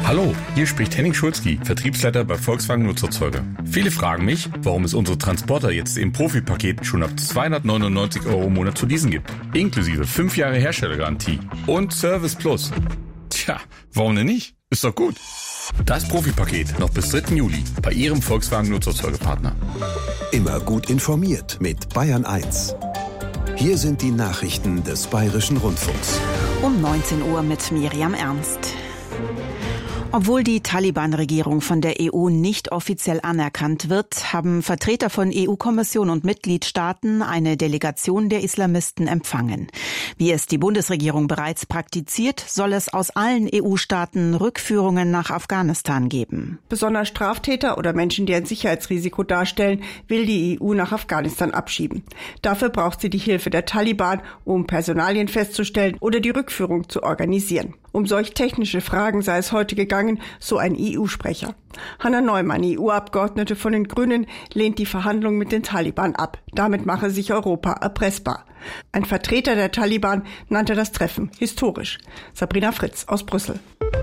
Hallo, hier spricht Henning Schulzki, Vertriebsleiter bei Volkswagen Nutzerzeuger. Viele fragen mich, warum es unsere Transporter jetzt im Profipaket schon ab 299 € im Monat zu leasen gibt. Inklusive 5 Jahre Herstellergarantie und Service Plus. Tja, warum denn nicht? Ist doch gut. Das Profipaket noch bis 3. Juli bei Ihrem Volkswagen Nutzerzeugerpartner. Immer gut informiert mit Bayern 1. Hier sind die Nachrichten des Bayerischen Rundfunks. Um 19 Uhr mit Miriam Ernst. Obwohl die Taliban-Regierung von der EU nicht offiziell anerkannt wird, haben Vertreter von EU-Kommission und Mitgliedstaaten eine Delegation der Islamisten empfangen. Wie es die Bundesregierung bereits praktiziert, soll es aus allen EU-Staaten Rückführungen nach Afghanistan geben. Besonders Straftäter oder Menschen, die ein Sicherheitsrisiko darstellen, will die EU nach Afghanistan abschieben. Dafür braucht sie die Hilfe der Taliban, um Personalien festzustellen oder die Rückführung zu organisieren. Um solch technische Fragen sei es heute gegangen, so ein EU-Sprecher. Hanna Neumann, EU-Abgeordnete von den Grünen, lehnt die Verhandlungen mit den Taliban ab. Damit mache sich Europa erpressbar. Ein Vertreter der Taliban nannte das Treffen historisch. Sabrina Fritz aus Brüssel.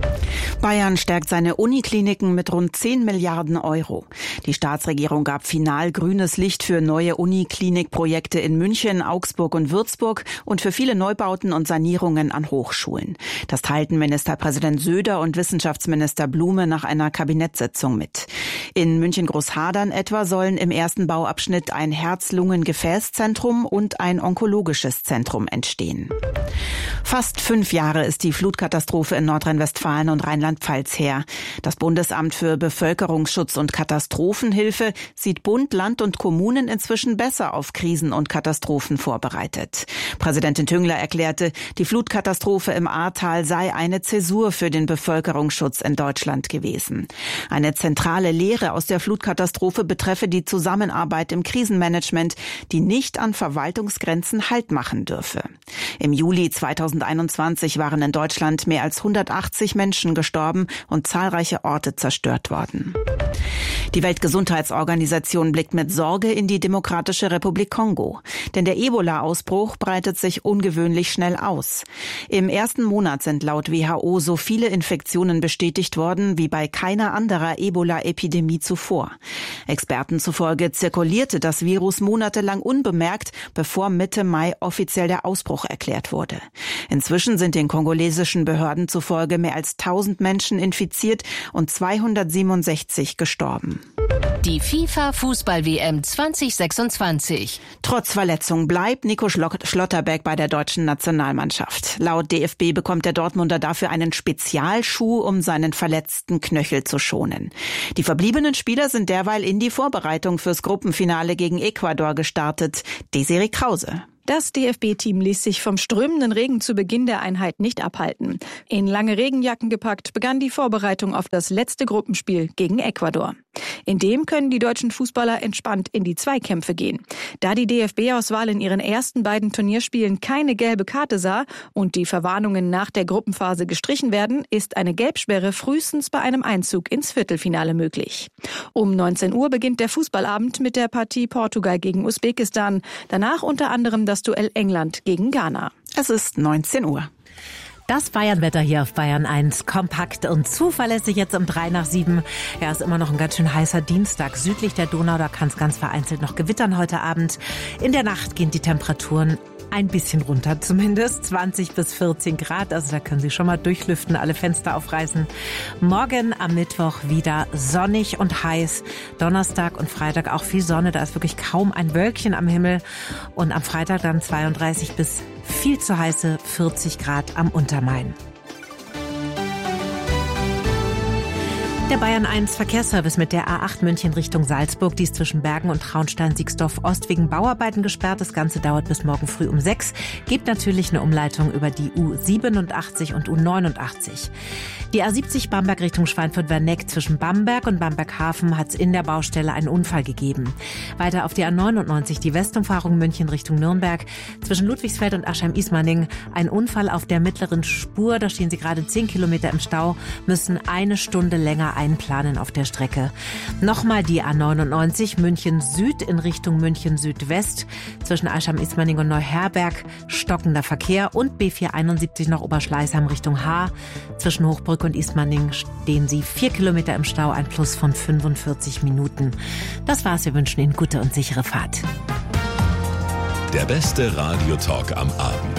Bayern stärkt seine Unikliniken mit rund 10 Milliarden €. Die Staatsregierung gab final grünes Licht für neue Uniklinikprojekte in München, Augsburg und Würzburg und für viele Neubauten und Sanierungen an Hochschulen. Das teilten Ministerpräsident Söder und Wissenschaftsminister Blume nach einer Kabinettssitzung mit. In München-Großhadern etwa sollen im ersten Bauabschnitt ein Herz-Lungen-Gefäßzentrum und ein onkologisches Zentrum entstehen. Fast 5 Jahre ist die Flutkatastrophe in Nordrhein-Westfalen und Rheinland-Pfalz her. Das Bundesamt für Bevölkerungsschutz und Katastrophenhilfe sieht Bund, Land und Kommunen inzwischen besser auf Krisen und Katastrophen vorbereitet. Präsidentin Tüngler erklärte, die Flutkatastrophe im Ahrtal sei eine Zäsur für den Bevölkerungsschutz in Deutschland gewesen. Eine zentrale Lehre aus der Flutkatastrophe betreffe die Zusammenarbeit im Krisenmanagement, die nicht an Verwaltungsgrenzen Halt machen dürfe. Im Juli 2021 waren in Deutschland mehr als 180 Menschen gestorben und zahlreiche Orte zerstört worden. Die Weltgesundheitsorganisation blickt mit Sorge in die Demokratische Republik Kongo. Denn der Ebola-Ausbruch breitet sich ungewöhnlich schnell aus. Im ersten Monat sind laut WHO so viele Infektionen bestätigt worden wie bei keiner anderer Ebola-Epidemie zuvor. Experten zufolge zirkulierte das Virus monatelang unbemerkt, bevor Mitte Mai offiziell der Ausbruch erklärt wurde. Inzwischen sind den kongolesischen Behörden zufolge mehr als 1000 Menschen infiziert und 267 gestorben. Die FIFA-Fußball-WM 2026. Trotz Verletzung bleibt Nico Schlotterbeck bei der deutschen Nationalmannschaft. Laut DFB bekommt der Dortmunder dafür einen Spezialschuh, um seinen verletzten Knöchel zu schonen. Die verbliebenen Spieler sind derweil in die Vorbereitung fürs Gruppenfinale gegen Ecuador gestartet. Desiree Krause. Das DFB-Team ließ sich vom strömenden Regen zu Beginn der Einheit nicht abhalten. In lange Regenjacken gepackt begann die Vorbereitung auf das letzte Gruppenspiel gegen Ecuador. In dem können die deutschen Fußballer entspannt in die Zweikämpfe gehen. Da die DFB-Auswahl in ihren ersten beiden Turnierspielen keine gelbe Karte sah und die Verwarnungen nach der Gruppenphase gestrichen werden, ist eine Gelbsperre frühestens bei einem Einzug ins Viertelfinale möglich. Um 19 Uhr beginnt der Fußballabend mit der Partie Portugal gegen Usbekistan. Danach unter anderem das Duell England gegen Ghana. Es ist 19 Uhr. Das Bayernwetter hier auf Bayern 1. Kompakt und zuverlässig jetzt um 6:03. Ja, ist immer noch ein ganz schön heißer Dienstag. Südlich der Donau, da kann es ganz vereinzelt noch gewittern heute Abend. In der Nacht gehen die Temperaturen ein bisschen runter zumindest, 20 bis 14 Grad. Also da können Sie schon mal durchlüften, alle Fenster aufreißen. Morgen am Mittwoch wieder sonnig und heiß. Donnerstag und Freitag auch viel Sonne. Da ist wirklich kaum ein Wölkchen am Himmel. Und am Freitag dann 32 bis viel zu heiße 40 Grad am Untermain. Der Bayern 1 Verkehrsservice mit der A8 München Richtung Salzburg. Die ist zwischen Bergen und Traunstein-Siegsdorf-Ost wegen Bauarbeiten gesperrt. Das Ganze dauert bis morgen früh um 6. Gibt natürlich eine Umleitung über die U87 und U89. Die A70 Bamberg Richtung Schweinfurt-Werneck zwischen Bamberg und Bamberg-Hafen hat es in der Baustelle einen Unfall gegeben. Weiter auf die A99 die Westumfahrung München Richtung Nürnberg. Zwischen Ludwigsfeld und Aschheim-Ismaning ein Unfall auf der mittleren Spur. Da stehen Sie gerade 10 Kilometer im Stau, müssen eine Stunde länger einplanen auf der Strecke. Nochmal die A99 München Süd in Richtung München Südwest. Zwischen Escham-Ismaning und Neuherberg stockender Verkehr und B471 nach Oberschleißheim Richtung Haar. Zwischen Hochbrück und Ismaning stehen Sie 4 Kilometer im Stau, ein Plus von 45 Minuten. Das war's, wir wünschen Ihnen gute und sichere Fahrt. Der beste Radiotalk am Abend.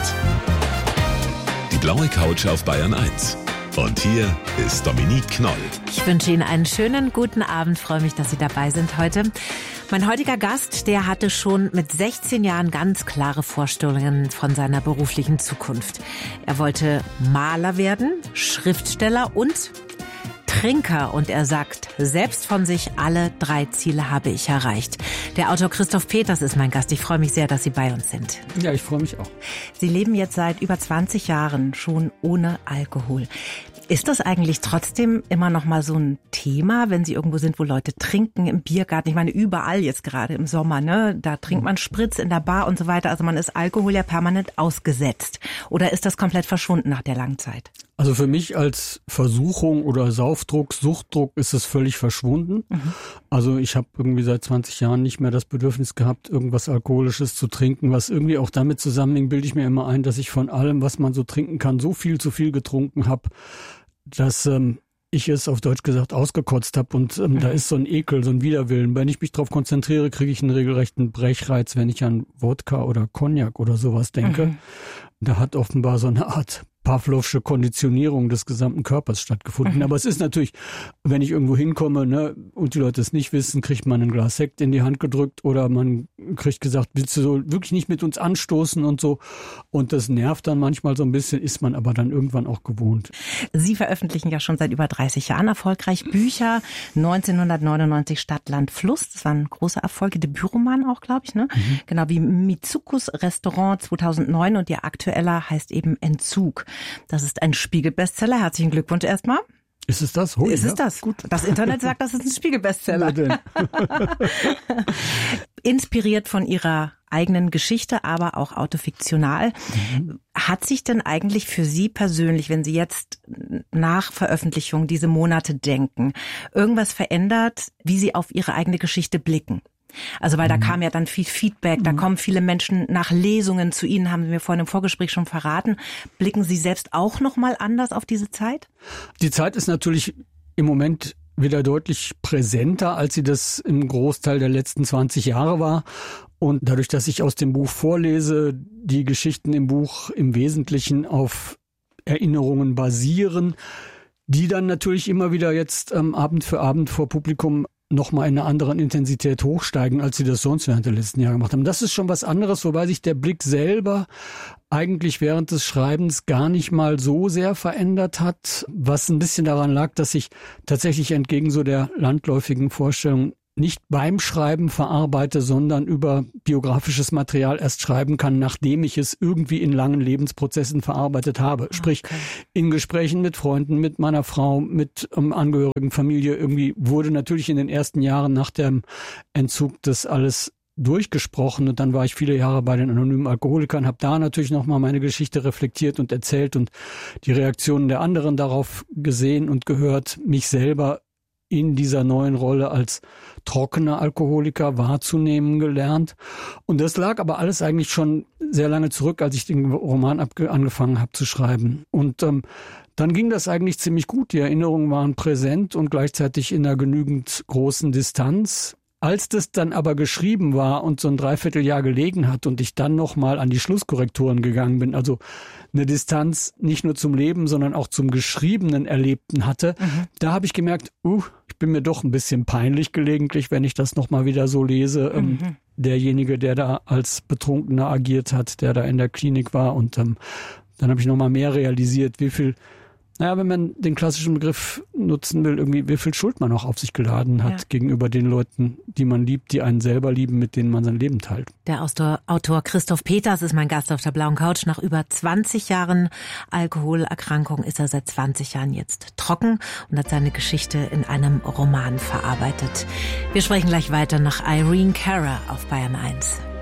Die blaue Couch auf Bayern 1. Und hier ist Dominique Knoll. Ich wünsche Ihnen einen schönen guten Abend. Freue mich, dass Sie dabei sind heute. Mein heutiger Gast, der hatte schon mit 16 Jahren ganz klare Vorstellungen von seiner beruflichen Zukunft. Er wollte Maler werden, Schriftsteller und Trinker. Und er sagt selbst von sich, alle 3 Ziele habe ich erreicht. Der Autor Christoph Peters ist mein Gast. Ich freue mich sehr, dass Sie bei uns sind. Ja, ich freue mich auch. Sie leben jetzt seit über 20 Jahren schon ohne Alkohol. Ist das eigentlich trotzdem immer noch mal so ein Thema, wenn Sie irgendwo sind, wo Leute trinken, im Biergarten? Ich meine, überall jetzt gerade im Sommer, ne? Da trinkt man Spritz in der Bar und so weiter. Also man ist Alkohol ja permanent ausgesetzt. Oder ist das komplett verschwunden nach der langen Zeit? Also für mich als Versuchung oder Saufdruck, Suchtdruck ist es völlig verschwunden. Also ich habe irgendwie seit 20 Jahren nicht mehr das Bedürfnis gehabt, irgendwas Alkoholisches zu trinken, was irgendwie auch damit zusammenhängt, bilde ich mir immer ein, dass ich von allem, was man so trinken kann, so viel zu viel getrunken habe, dass ich es auf Deutsch gesagt ausgekotzt habe und da ist so ein Ekel, so ein Widerwillen. Wenn ich mich darauf konzentriere, kriege ich einen regelrechten Brechreiz, wenn ich an Wodka oder Cognac oder sowas denke. Da hat offenbar so eine Art Pavlovsche Konditionierung des gesamten Körpers stattgefunden. Aber es ist natürlich, wenn ich irgendwo hinkomme, ne, und die Leute es nicht wissen, kriegt man ein Glas Sekt in die Hand gedrückt oder man kriegt gesagt, willst du so wirklich nicht mit uns anstoßen und so. Und das nervt dann manchmal so ein bisschen, ist man aber dann irgendwann auch gewohnt. Sie veröffentlichen ja schon seit über 30 Jahren erfolgreich Bücher. 1999 Stadt, Land, Fluss. Das waren große Erfolge. Debütroman auch, glaube ich, ne? Genau wie Mitsukus Restaurant 2009 und Ihr aktueller heißt eben Entzug. Das ist ein Spiegel-Bestseller. Herzlichen Glückwunsch erstmal. Ist es das? Hui, ist es das? Gut. Das Internet sagt, das ist ein Spiegel-Bestseller. Inspiriert von Ihrer eigenen Geschichte, aber auch autofiktional. Hat sich denn eigentlich für Sie persönlich, wenn Sie jetzt nach Veröffentlichung diese Monate denken, irgendwas verändert, wie Sie auf Ihre eigene Geschichte blicken? Also weil da kam ja dann viel Feedback, da kommen viele Menschen nach Lesungen zu Ihnen, haben Sie mir vorhin im Vorgespräch schon verraten. Blicken Sie selbst auch noch mal anders auf diese Zeit? Die Zeit ist natürlich im Moment wieder deutlich präsenter, als sie das im Großteil der letzten 20 Jahre war. Und dadurch, dass ich aus dem Buch vorlese, die Geschichten im Buch im Wesentlichen auf Erinnerungen basieren, die dann natürlich immer wieder jetzt Abend für Abend vor Publikum noch mal in einer anderen Intensität hochsteigen, als sie das sonst während der letzten Jahre gemacht haben. Das ist schon was anderes, wobei sich der Blick selber eigentlich während des Schreibens gar nicht mal so sehr verändert hat, was ein bisschen daran lag, dass ich tatsächlich entgegen so der landläufigen Vorstellung nicht beim Schreiben verarbeite, sondern über biografisches Material erst schreiben kann, nachdem ich es irgendwie in langen Lebensprozessen verarbeitet habe. Sprich, in Gesprächen mit Freunden, mit meiner Frau, mit Angehörigen, Familie. Irgendwie wurde natürlich in den ersten Jahren nach dem Entzug das alles durchgesprochen und dann war ich viele Jahre bei den anonymen Alkoholikern, habe da natürlich nochmal meine Geschichte reflektiert und erzählt und die Reaktionen der anderen darauf gesehen und gehört, mich selber in dieser neuen Rolle als trockener Alkoholiker wahrzunehmen gelernt. Und das lag aber alles eigentlich schon sehr lange zurück, als ich den Roman angefangen habe zu schreiben. Und dann ging das eigentlich ziemlich gut. Die Erinnerungen waren präsent und gleichzeitig in einer genügend großen Distanz. Als das dann aber geschrieben war und so ein Dreivierteljahr gelegen hat und ich dann nochmal an die Schlusskorrekturen gegangen bin, also eine Distanz nicht nur zum Leben, sondern auch zum geschriebenen Erlebten hatte, da habe ich gemerkt, ich bin mir doch ein bisschen peinlich gelegentlich, wenn ich das nochmal wieder so lese. Derjenige, der da als Betrunkener agiert hat, der da in der Klinik war und dann habe ich nochmal mehr realisiert, wie viel, wenn man den klassischen Begriff nutzen will, irgendwie, wie viel Schuld man auch auf sich geladen hat gegenüber den Leuten, die man liebt, die einen selber lieben, mit denen man sein Leben teilt. Der Autor Christoph Peters ist mein Gast auf der blauen Couch. Nach über 20 Jahren Alkoholerkrankung ist er seit 20 Jahren jetzt trocken und hat seine Geschichte in einem Roman verarbeitet. Wir sprechen gleich weiter nach Irene Cara auf Bayern 1.